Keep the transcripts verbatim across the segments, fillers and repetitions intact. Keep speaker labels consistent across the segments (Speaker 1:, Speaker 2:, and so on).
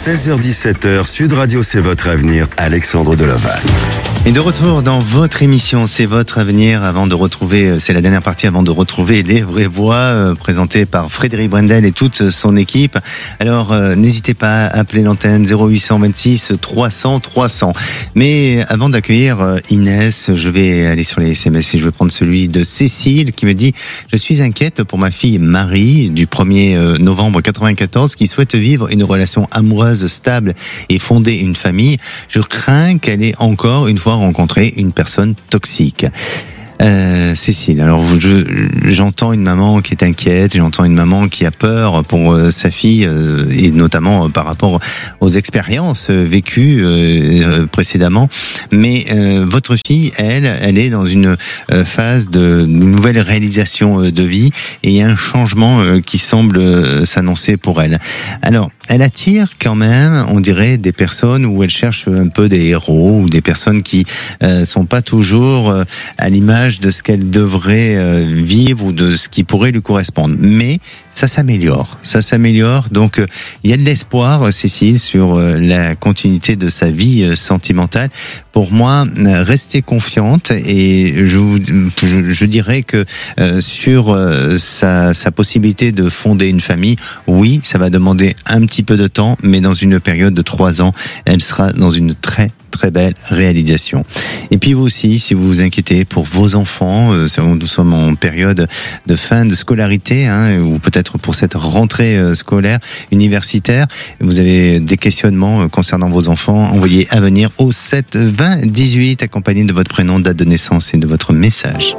Speaker 1: seize heures dix-sept heures, Sud Radio, c'est votre avenir, Alexandre Deloval.
Speaker 2: Et de retour dans votre émission, c'est votre avenir, avant de retrouver, c'est la dernière partie avant de retrouver les vraies voix, euh, présentées par Frédéric Brendel et toute son équipe. Alors, euh, n'hésitez pas à appeler l'antenne zéro huit cent vingt-six trois cents trois cents. Mais avant d'accueillir euh, Inès, je vais aller sur les S M S et je vais prendre celui de Cécile qui me dit « Je suis inquiète pour ma fille Marie du premier novembre quatre-vingt-quatorze qui souhaite vivre une relation amoureuse stable et fonder une famille. Je crains qu'elle ait encore une fois rencontrer une personne toxique. » Euh, Cécile, alors je, j'entends une maman qui est inquiète, j'entends une maman qui a peur pour euh, sa fille euh, et notamment euh, par rapport aux expériences euh, vécues euh, précédemment. Mais euh, votre fille, elle, elle est dans une euh, phase de nouvelle réalisation euh, de vie et il y a un changement euh, qui semble euh, s'annoncer pour elle. Alors, elle attire quand même, on dirait, des personnes où elle cherche un peu des héros ou des personnes qui euh, sont pas toujours euh, à l'image de ce qu'elle devrait euh, vivre ou de ce qui pourrait lui correspondre. Mais ça s'améliore, ça s'améliore. Donc euh, il y a de l'espoir, Cécile, sur euh, la continuité de sa vie euh, sentimentale. Pour moi, euh, restez confiante et je, vous, je, je dirais que euh, sur euh, sa, sa possibilité de fonder une famille, oui, ça va demander un petit peu de temps, mais dans une période de trois ans, elle sera dans une très très belle réalisation. Et puis vous aussi, si vous vous inquiétez pour vos enfants, euh, nous sommes en période de fin de scolarité, hein, ou peut-être pour cette rentrée euh, scolaire universitaire, vous avez des questionnements euh, concernant vos enfants, envoyez à venir au sept vingt dix-huit, accompagné de votre prénom, date de naissance et de votre message.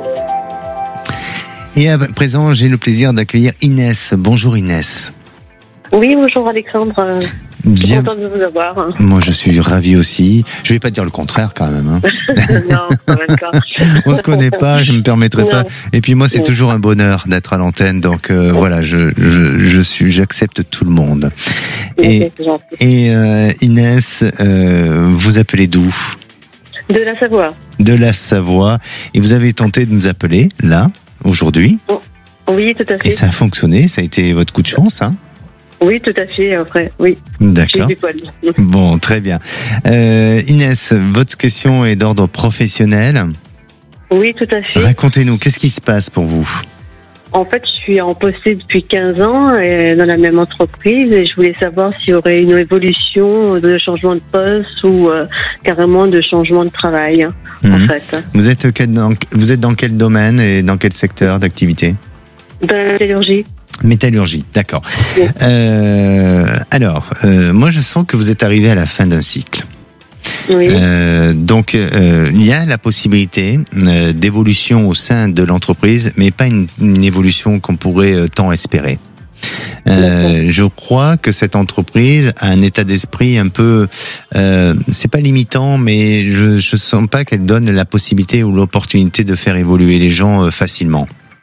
Speaker 2: Et à présent, j'ai le plaisir d'accueillir Inès. Bonjour Inès.
Speaker 3: Oui, bonjour Alexandre. Je suis contente de vous avoir. Hein.
Speaker 2: Moi, je suis ravi aussi. Je vais pas dire le contraire quand même. Hein.
Speaker 3: Non, pas d'accord.
Speaker 2: On se connaît pas, je me permettrai non. pas. Et puis moi, c'est non. toujours un bonheur d'être à l'antenne. Donc euh, voilà, je, je, je suis, j'accepte tout le monde. Et, et euh, Inès, euh, vous appelez d'où ?
Speaker 3: De la Savoie.
Speaker 2: De la Savoie. Et vous avez tenté de nous appeler là aujourd'hui ?
Speaker 3: Oui, tout à fait.
Speaker 2: Et ça a fonctionné. Ça a été votre coup de chance, hein ?
Speaker 3: Oui, tout à fait, après, oui.
Speaker 2: D'accord. Bon, très bien. Euh, Inès, votre question est d'ordre professionnel.
Speaker 3: Oui, tout à fait.
Speaker 2: Racontez-nous, qu'est-ce qui se passe pour vous ?
Speaker 3: En fait, je suis en poste depuis quinze ans et dans la même entreprise et je voulais savoir s'il y aurait une évolution de changement de poste ou euh, carrément de changement de travail, mmh. en fait.
Speaker 2: Vous êtes, dans, vous êtes dans quel domaine et dans quel secteur d'activité ?
Speaker 3: Dans la métallurgie.
Speaker 2: Métallurgie, d'accord.
Speaker 3: Oui.
Speaker 2: Euh, alors, euh, moi je sens que vous êtes arrivé à la fin d'un cycle.
Speaker 3: Oui.
Speaker 2: Euh, donc, euh, il y a la possibilité euh, d'évolution au sein de l'entreprise, mais pas une, une évolution qu'on pourrait euh, tant espérer. Euh, je crois que cette entreprise a un état d'esprit un peu, euh, c'est pas limitant, mais je, je sens pas qu'elle donne la possibilité ou l'opportunité de faire évoluer les gens euh, facilement.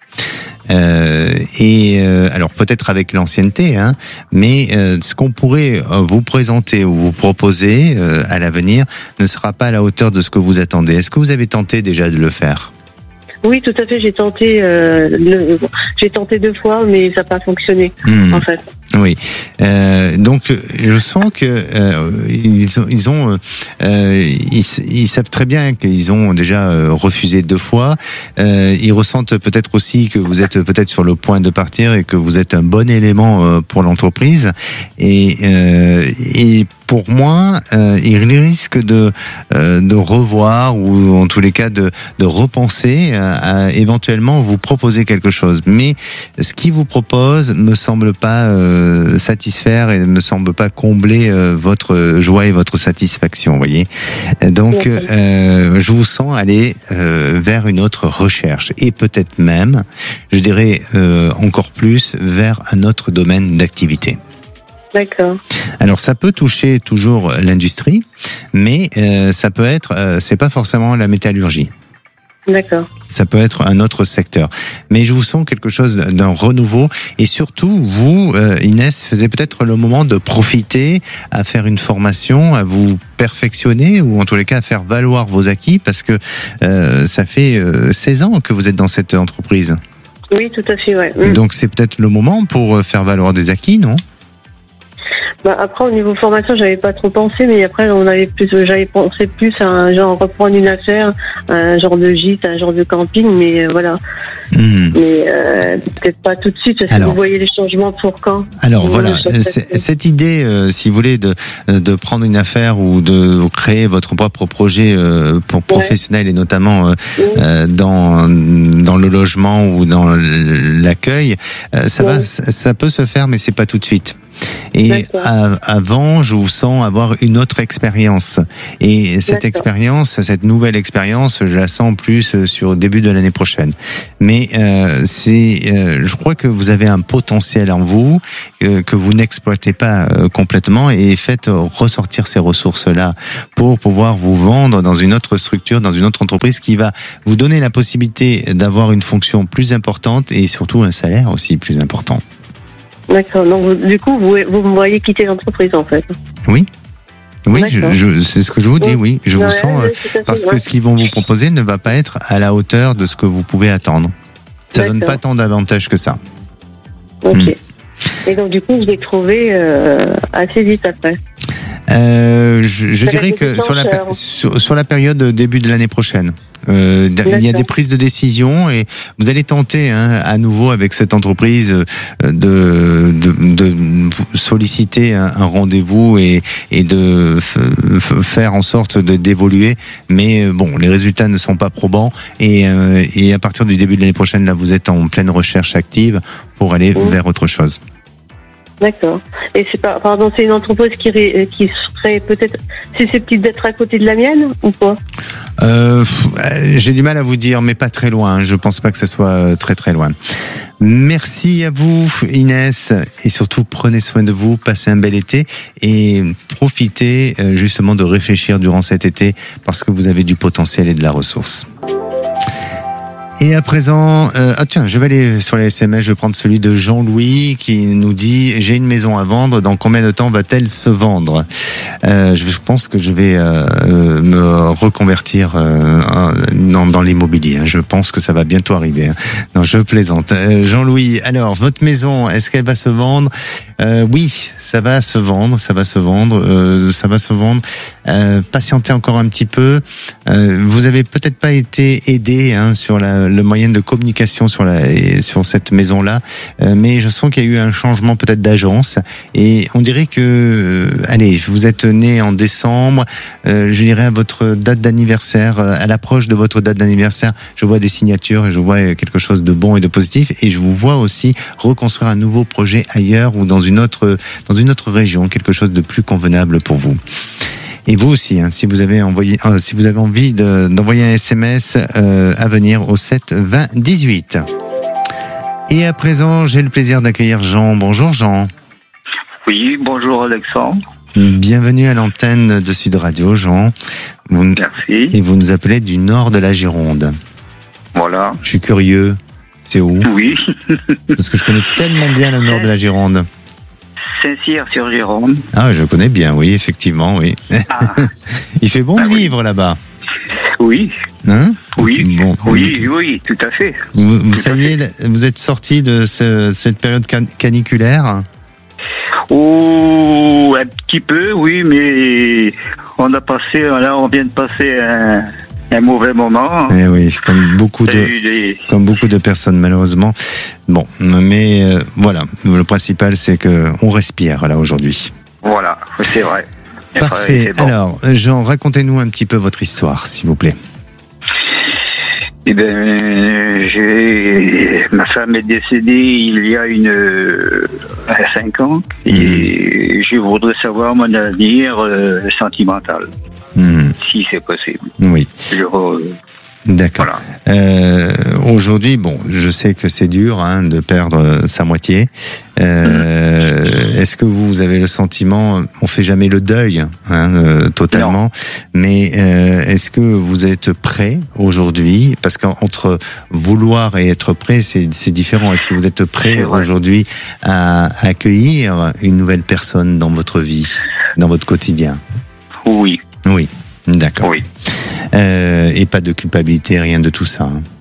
Speaker 2: Euh, et euh, alors peut-être avec l'ancienneté, hein, mais euh, ce qu'on pourrait euh, vous présenter ou vous proposer euh, à l'avenir ne sera pas à la hauteur de ce que vous attendez. Est-ce que vous avez tenté déjà de le faire ?
Speaker 3: Oui, tout à fait. J'ai tenté, euh, le, j'ai tenté deux fois, mais ça n'a pas fonctionné, mmh. en fait.
Speaker 2: Oui. Euh, donc, je sens que euh, ils ont, ils ont, euh, ils, ils savent très bien qu'ils ont déjà refusé deux fois. Euh, ils ressentent peut-être aussi que vous êtes peut-être sur le point de partir et que vous êtes un bon élément pour l'entreprise. Et, euh, et pour moi, euh, ils risquent de euh, de revoir ou en tous les cas de de repenser à, à éventuellement vous proposer quelque chose. Mais ce qu'ils vous proposent me semble pas euh, satisfaire et ne me semble pas combler euh, votre joie et votre satisfaction, vous voyez. Donc, euh, je vous sens aller euh, vers une autre recherche et peut-être même, je dirais euh, encore plus, vers un autre domaine d'activité.
Speaker 3: D'accord.
Speaker 2: Alors ça peut toucher toujours l'industrie, mais euh, ça peut être, euh, c'est pas forcément la métallurgie.
Speaker 3: D'accord.
Speaker 2: Ça peut être un autre secteur. Mais je vous sens quelque chose d'un renouveau. Et surtout, vous, euh, Inès, faisait peut-être le moment de profiter à faire une formation, à vous perfectionner, ou en tous les cas à faire valoir vos acquis, parce que euh, ça fait euh, seize ans que vous êtes dans cette entreprise.
Speaker 3: Oui, tout à fait, ouais. Mmh.
Speaker 2: Donc c'est peut-être le moment pour faire valoir des acquis, non ?
Speaker 3: Bah, après, au niveau formation, j'avais pas trop pensé, mais après, on avait plus, j'avais pensé plus à un genre reprendre une affaire, un genre de gîte, un genre de camping, mais euh, voilà. Mmh. Mais euh, peut-être pas tout de suite, parce alors, que vous voyez les changements pour quand.
Speaker 2: Alors voilà, cette idée, euh, si vous voulez, de de prendre une affaire ou de créer votre propre projet euh, pour ouais. professionnel et notamment euh, mmh. euh, dans dans le logement ou dans l'accueil, euh, ça ouais. va, ça, ça peut se faire, mais c'est pas tout de suite. Et à, avant, je vous sens avoir une autre expérience. Et cette D'accord. expérience, cette nouvelle expérience, je la sens plus sur le début de l'année prochaine. Mais euh, c'est, euh, je crois que vous avez un potentiel en vous euh, que vous n'exploitez pas euh, complètement, et faites ressortir ces ressources-là pour pouvoir vous vendre dans une autre structure, dans une autre entreprise qui va vous donner la possibilité d'avoir une fonction plus importante et surtout un salaire aussi plus important.
Speaker 3: D'accord. Donc, vous, du coup, vous, vous me voyez quitter l'entreprise, en fait.
Speaker 2: Oui. Oui, je, je, c'est ce que je vous dis, oui. Je ouais, vous sens, euh, parce que ce qu'ils vont vous proposer ne va pas être à la hauteur de ce que vous pouvez attendre. Ça D'accord. donne pas tant d'avantages que ça.
Speaker 3: Ok. Hmm. Et donc, du coup, je l'ai trouvé euh, assez vite après.
Speaker 2: Euh, je je dirais que sur la, sur, sur la période début de l'année prochaine. Euh, il y a des prises de décision et vous allez tenter hein, à nouveau avec cette entreprise de, de, de solliciter un, un rendez-vous et, et de f- faire en sorte de, d'évoluer. Mais bon, les résultats ne sont pas probants et, euh, et à partir du début de l'année prochaine, là, vous êtes en pleine recherche active pour aller mmh. vers autre chose.
Speaker 3: D'accord. Et c'est pas, pardon, c'est une entreprise qui, qui serait peut-être susceptible d'être à côté de la mienne ou pas?
Speaker 2: Euh, j'ai du mal à vous dire, mais pas très loin. Je pense pas que ça soit très très loin. Merci à vous, Inès, et surtout prenez soin de vous, passez un bel été et profitez justement de réfléchir durant cet été parce que vous avez du potentiel et de la ressource. Et à présent, euh, ah tiens, je vais aller sur les S M S, je vais prendre celui de Jean-Louis qui nous dit « J'ai une maison à vendre, dans combien de temps va-t-elle se vendre ?» euh, Je pense que je vais euh, me reconvertir euh, dans, dans l'immobilier, hein. Je pense que ça va bientôt arriver. Hein. Non, je plaisante. Euh, Jean-Louis, alors, votre maison, est-ce qu'elle va se vendre ? euh, Oui, ça va se vendre, ça va se vendre, euh, ça va se vendre. Euh, patientez encore un petit peu. Euh, vous avez peut-être pas été aidé hein, sur la le moyen de communication sur la sur cette maison là, euh, mais je sens qu'il y a eu un changement peut-être d'agence et on dirait que euh, allez, vous êtes né en décembre, euh, je dirais à votre date d'anniversaire, à l'approche de votre date d'anniversaire, je vois des signatures et je vois quelque chose de bon et de positif et je vous vois aussi reconstruire un nouveau projet ailleurs ou dans une autre dans une autre région, quelque chose de plus convenable pour vous. Et vous aussi, hein, si vous avez envoyé, euh, si vous avez envie de, d'envoyer un S M S euh, à venir au sept vingt dix-huit. Et à présent, j'ai le plaisir d'accueillir Jean. Bonjour Jean.
Speaker 4: Oui, bonjour Alexandre.
Speaker 2: Bienvenue à l'antenne de Sud Radio, Jean. Vous,
Speaker 4: Merci.
Speaker 2: Et vous nous appelez du nord de la Gironde.
Speaker 4: Voilà.
Speaker 2: Je suis curieux. C'est où ?
Speaker 4: Oui.
Speaker 2: Parce que je connais tellement bien le nord de la Gironde.
Speaker 4: Saint-Cyr-sur-Gironde.
Speaker 2: Ah, je connais bien, oui, effectivement, oui. Ah. Il fait bon bah, de
Speaker 4: oui.
Speaker 2: vivre là-bas.
Speaker 4: Oui.
Speaker 2: Hein ?
Speaker 4: Oui.
Speaker 2: Bon,
Speaker 4: oui, oui, oui, tout à fait.
Speaker 2: Vous, vous
Speaker 4: tout
Speaker 2: savez, vous êtes sorti de ce, cette période can- caniculaire ?
Speaker 4: Oh, un petit peu, oui, mais on a passé, là, on vient de passer un, un mauvais moment.
Speaker 2: Eh oui, comme beaucoup de,
Speaker 4: des...
Speaker 2: comme beaucoup de personnes, malheureusement. Bon, mais euh, voilà, le principal, c'est que on respire là aujourd'hui.
Speaker 4: Voilà, c'est vrai.
Speaker 2: Parfait. Bon. Alors, Jean, racontez-nous un petit peu votre histoire, s'il vous plaît.
Speaker 4: Eh ben, j'ai ma femme est décédée il y a une euh, cinq ans et mmh. je voudrais savoir mon avenir euh, sentimental, mmh. si c'est possible.
Speaker 2: Oui.
Speaker 4: Je, euh,
Speaker 2: D'accord.
Speaker 4: Voilà.
Speaker 2: Euh, aujourd'hui, bon, je sais que c'est dur hein, de perdre sa moitié. Euh, mmh. Est-ce que vous avez le sentiment, on fait jamais le deuil hein, euh, totalement, non. mais euh, est-ce que vous êtes prêt aujourd'hui ? Parce qu'entre vouloir et être prêt, c'est, c'est différent. Est-ce que vous êtes prêt aujourd'hui à, à accueillir une nouvelle personne dans votre vie, dans votre quotidien ?
Speaker 4: Oui.
Speaker 2: Oui. D'accord.
Speaker 4: Oui.
Speaker 2: Euh, et pas de culpabilité, rien de tout ça. Hein.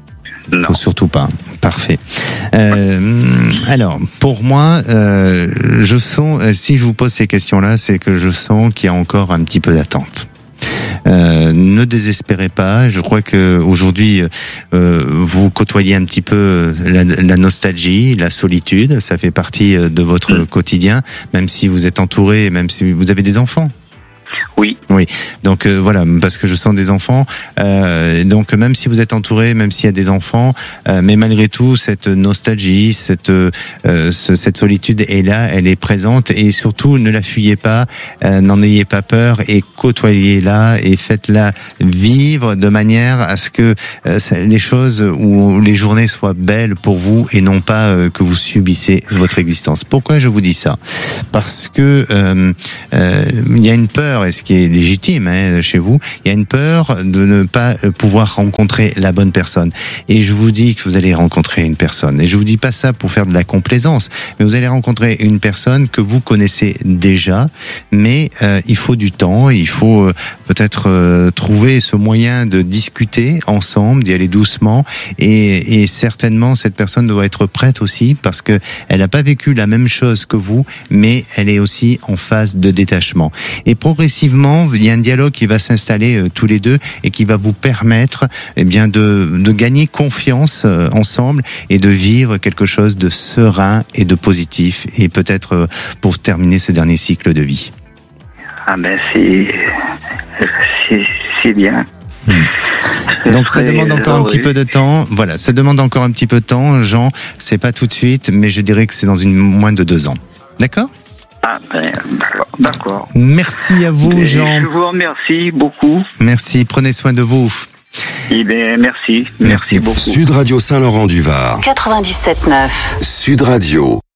Speaker 4: Non.
Speaker 2: Faut surtout pas. Parfait. Euh, alors, pour moi, euh, je sens, si je vous pose ces questions-là, c'est que je sens qu'il y a encore un petit peu d'attente. Euh, ne désespérez pas. Je crois que aujourd'hui, euh, vous côtoyez un petit peu la, la nostalgie, la solitude. Ça fait partie de votre mmh. quotidien, même si vous êtes entouré, même si vous avez des enfants.
Speaker 4: Oui.
Speaker 2: Oui. Donc euh, voilà, parce que je sens des enfants. Euh, donc même si vous êtes entouré, même s'il y a des enfants, euh, mais malgré tout, cette nostalgie, cette euh, ce, cette solitude est là, elle est présente, et surtout ne la fuyez pas, euh, n'en ayez pas peur et côtoyez-la et faites-la vivre de manière à ce que euh, les choses ou les journées soient belles pour vous et non pas euh, que vous subissez votre existence. Pourquoi je vous dis ça ? Parce que euh, euh, il y a une peur, et ce qui est légitime hein, chez vous, il y a une peur de ne pas pouvoir rencontrer la bonne personne. Et je vous dis que vous allez rencontrer une personne. Et je vous dis pas ça pour faire de la complaisance, mais vous allez rencontrer une personne que vous connaissez déjà, mais euh, il faut du temps, il faut euh, peut-être euh, trouver ce moyen de discuter ensemble, d'y aller doucement, et, et certainement cette personne doit être prête aussi, parce que elle n'a pas vécu la même chose que vous, mais elle est aussi en phase de détachement. Et progressivement, il y a un dialogue qui va s'installer euh, tous les deux et qui va vous permettre eh bien de, de gagner confiance euh, ensemble et de vivre quelque chose de serein et de positif, et peut-être euh, pour terminer ce dernier cycle de vie.
Speaker 4: Ah ben c'est c'est, c'est bien.
Speaker 2: Mmh. Donc ça demande encore un petit peu de temps. Voilà, ça demande encore un petit peu de temps, Jean. C'est pas tout de suite, mais je dirais que c'est dans une moins de deux ans. D'accord ?
Speaker 4: Ah ben, d'accord.
Speaker 2: Merci à vous,
Speaker 4: Et
Speaker 2: Jean.
Speaker 4: Je vous remercie beaucoup.
Speaker 2: Merci, prenez soin de vous.
Speaker 4: Eh bien, merci.
Speaker 2: Merci.
Speaker 4: Merci beaucoup.
Speaker 1: Sud Radio Saint-Laurent-du-Var.
Speaker 5: quatre-vingt-dix-sept neuf.
Speaker 1: Sud Radio.